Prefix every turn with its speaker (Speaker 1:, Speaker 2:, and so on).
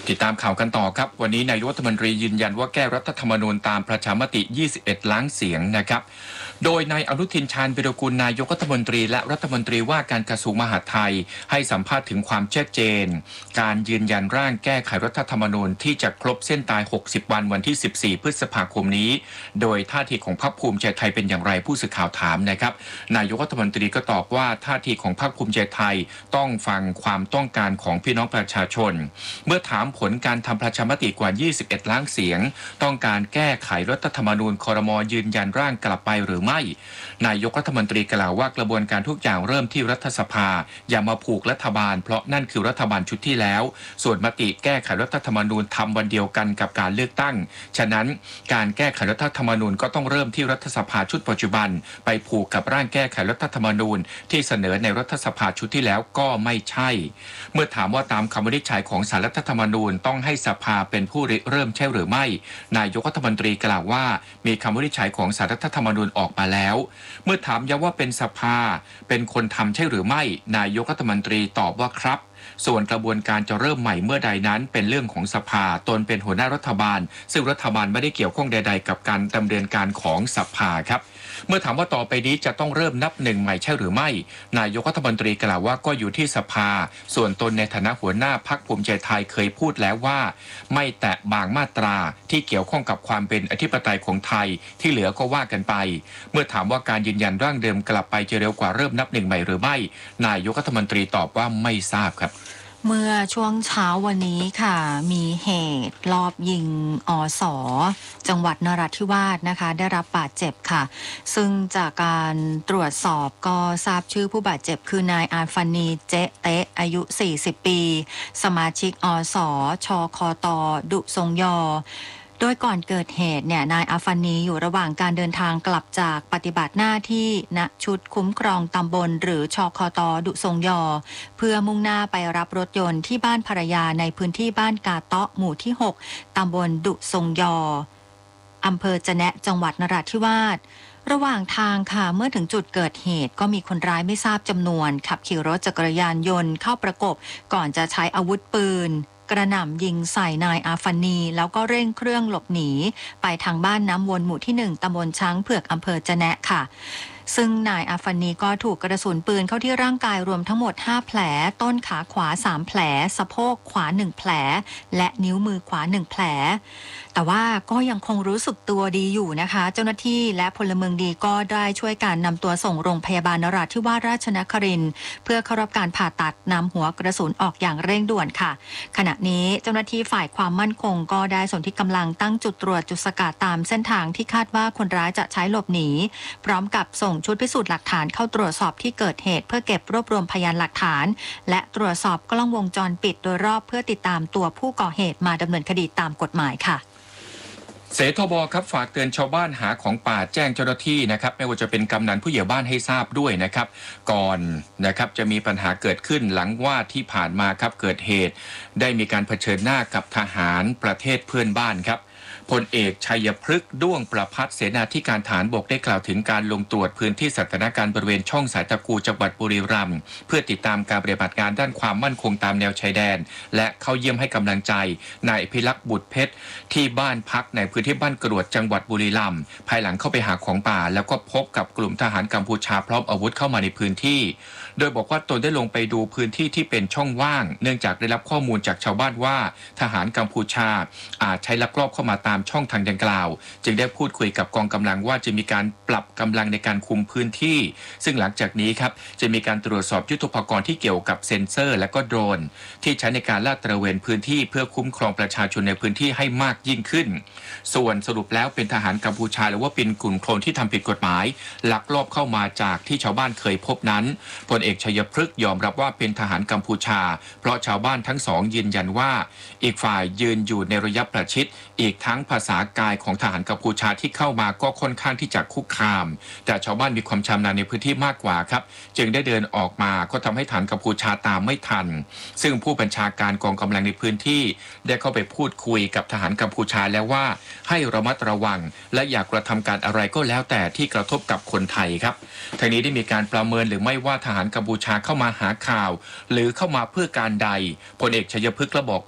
Speaker 1: ติดตามข่าวกันต่อครับวันนี้นายกรัฐมนตรียืนยันว่าแก้รัฐธรรมนูญตามประชามติ 21 ล้านเสียงนะครับโดยนายอนุทินชาญวิรากูลนายกรัฐมนตรีและรัฐมนตรีว่าการกระทรวงมหาดไทยให้สัมภาษณ์ถึงความชัดเจนการยืนยันร่างแก้ไขรัฐธรรมนูญที่จะครบเส้นตาย 60 วันวันที่ 14 พฤษภาคมนี้โดยท่าทีของพรรคภูมิใจไทยเป็นอย่างไรผู้สื่อข่าวถามนะครับนายกรัฐมนตรีก็ตอบว่าท่าทีของพรรคภูมิใจไทยต้องฟังความต้องการของพี่น้องประชาชนเมื่อถามผลการทำประชามติกว่า 21 ล้านเสียงต้องการแก้ไขรัฐธรรมนูญครม.ยืนยันร่างกลับไปหรือไม่นายกรัฐมนตรีกล่าวว่ากระบวนการทุกอย่างเริ่มที่รัฐสภาอย่ามาผูกรัฐบาลเพราะนั่นคือรัฐบาลชุดที่แล้วส่วนมติแก้ไขรัฐธรรมนูญทำวันเดียวกันกับการเลือกตั้งฉะนั้นการแก้ไขรัฐธรรมนูญก็ต้องเริ่มที่รัฐสภาชุดปัจจุบันไปผูกกับร่างแก้ไขรัฐธรรมนูญที่เสนอในรัฐสภาชุดที่แล้วก็ไม่ใช่เมื่อถามว่าตามคำวินิจฉัยของศาลรัฐธรรมนูญต้องให้สภาเป็นผู้ริเริ่มใช่หรือไม่นายกรัฐมนตรีกล่าวว่ามีคำวินิจฉัยของศาลรัฐธรรมนูญออกมาแล้วเมื่อถามย้ำว่าเป็นสภาเป็นคนทำใช่หรือไม่นายกรัฐมนตรีตอบว่าครับส่วนกระบวนการจะเริ่มใหม่เมื่อใดนั้นเป็นเรื่องของสภาตนเป็นหัวหน้ารัฐบาลซึ่งรัฐบาลไม่ได้เกี่ยวข้องใดๆกับการดำเนินการของสภาครับเมื่อถามว่าต่อไปนี้จะต้องเริ่มนับหนึ่งใหม่ใช่หรือไม่นายกรัฐมนตรีกล่าวว่าก็อยู่ที่สภาส่วนตนในฐานะหัวหน้าพรรคภูมิใจไทยเคยพูดแล้วว่าไม่แตะบางมาตราที่เกี่ยวข้องกับความเป็นอธิปไตยของไทยที่เหลือก็ว่ากันไปเมื่อถามว่าการยืนยันร่างเดิมกลับไปจะเร็วกว่าเริ่มนับหนึ่งใหม่หรือไม่นายกรัฐมนตรีตอบว่าไม่ทราบครับ
Speaker 2: เมื่อช่วงเช้าวันนี้ค่ะมีเหตุลอบยิงอสจังหวัดนราธิวาสนะคะได้รับบาดเจ็บค่ะซึ่งจากการตรวจสอบก็ทราบชื่อผู้บาดเจ็บคือนายอาฟานีเจ๊เตะอายุ 40 ปีสมาชิกอสชคตดุทรงยอโดยก่อนเกิดเหตุเนี่ยนายอาฟานีอยู่ระหว่างการเดินทางกลับจากปฏิบัติหน้าที่ณชุดคุ้มครองตำบลหรือชคตดุทรงยอเพื่อมุ่งหน้าไปรับรถยนต์ที่บ้านภรรยาในพื้นที่บ้านกาเตาะหมู่ที่ 6 ตำบลดุทรงยออำเภอจะแนะจังหวัดนราธิวาสระหว่างทางค่ะเมื่อถึงจุดเกิดเหตุก็มีคนร้ายไม่ทราบจำนวนขับขี่รถจักรยานยนต์เข้าประกบก่อนจะใช้อาวุธปืนกระหน่ำยิงใส่นายอาฟานีแล้วก็เร่งเครื่องหลบหนีไปทางบ้านน้ำวนหมู่ที่ 1 ตำบลช้างเผือกอำเภอจะแนะค่ะซึ่งนายอาฟานีก็ถูกกระสุนปืนเข้าที่ร่างกายรวมทั้งหมด5แผลต้นขาขวา3แผลสะโพกขวา1แผลและนิ้วมือขวา1แผลแต่ว่าก็ยังคงรู้สึกตัวดีอยู่นะคะเจ้าหน้าที่และพลเมืองดีก็ได้ช่วยการนำตัวส่งโรงพยาบาลนราธิวาสราชนครินทร์เพื่อเข้ารับการผ่าตัดนำหัวกระสุนออกอย่างเร่งด่วนค่ะขณะนี้เจ้าหน้าที่ฝ่ายความมั่นคงก็ได้ส่วนที่กำลังตั้งจุดตรวจจุดสกัดตามเส้นทางที่คาดว่าคนร้ายจะใช้หลบหนีพร้อมกับส่งชุดพิสูจน์หลักฐานเข้าตรวจสอบที่เกิดเหตุเพื่อเก็บรวบรวมพยานหลักฐานและตรวจสอบกล้องวงจรปิดโดยรอบเพื่อติดตามตัวผู้ก่อเหตุมาดำเนินคดีตามกฎหมายค่ะ
Speaker 1: เสทบครับฝากเตือนชาวบ้านหาของป่าแจ้งเจ้าหน้าที่นะครับไม่ว่าจะเป็นกำนันผู้ใหญ่บ้านให้ทราบด้วยนะครับก่อนนะครับจะมีปัญหาเกิดขึ้นหลังว่าที่ผ่านมาครับเกิดเหตุได้มีการเผชิญหน้ากับทหารประเทศเพื่อนบ้านครับพลเอกชัยพฤกษ์ด้วงประภัสเสนาธิการฐานบกได้กล่าวถึงการลงตรวจพื้นที่สถานการณ์บริเวณช่องสายตะกูจังหวัดบุรีรัมย์เพื่อติดตามการปฏิบัติงานด้านความมั่นคงตามแนวชายแดนและเข้าเยี่ยมให้กำลังใจนายอภิลักษ์บุตรเพชรที่บ้านพักในพื้นที่บ้านกรวดจังหวัดบุรีรัมย์ภายหลังเข้าไปหาของป่าแล้วก็พบกับกลุ่มทหารกัมพูชาพร้อมอาวุธเข้ามาในพื้นที่โดยบอกว่าตนได้ลงไปดูพื้นที่ที่เป็นช่องว่างเนื่องจากได้รับข้อมูลจากชาวบ้านว่าทหารกัมพูชาอาจใช้ลักลอบเข้ามาตามช่องทางดังกล่าวจึงได้พูดคุยกับกองกำลังว่าจะมีการปรับกำลังในการคุมพื้นที่ซึ่งหลังจากนี้ครับจะมีการตรวจสอบยุทโธปกรณ์ที่เกี่ยวกับเซ็นเซอร์และก็โดรนที่ใช้ในการลาดตระเวนพื้นที่เพื่อคุ้มครองประชาชนในพื้นที่ให้มากยิ่งขึ้นส่วนสรุปแล้วเป็นทหารกัมพูชาหรือว่าเป็นกลุ่มโคลนที่ทำผิดกฎหมายลักลอบเข้ามาจากที่ชาวบ้านเคยพบนั้นพลเอกชัยพฤกษ์ยอมรับว่าเป็นทหารกัมพูชาเพราะชาวบ้านทั้งสองยืนยันว่าอีกฝ่ายยืนอยู่ในระยะประชิดอีกทั้งภาษากายของทหารกัมพูชาที่เข้ามาก็ค่อนข้างที่จะคุกคามแต่ชาวบ้านมีความชำนาญในพื้นที่มากกว่าครับจึงได้เดินออกมาก็ทำให้ทหารกัมพูชาตามไม่ทันซึ่งผู้บัญชาการกองกำลังในพื้นที่ได้เข้าไปพูดคุยกับทหารกัมพูชาแล้วว่าให้ระมัดระวังและอย่ากระทำการอะไรก็แล้วแต่ที่กระทบกับคนไทยครับทางนี้ได้มีการประเมินหรือไม่ว่าทหารกัมพูชาเข้ามาหาข่าวหรือเข้ามาเพื่อการใดพลเอกชัยพฤกษ์ก็บอก